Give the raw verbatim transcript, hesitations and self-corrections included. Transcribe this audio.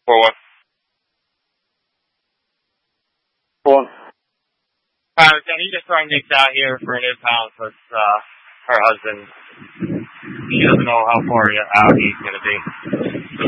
four one. Four. Uh, can you just bring Nick out here for an impound with uh, her husband? She doesn't know how far out he's going to be.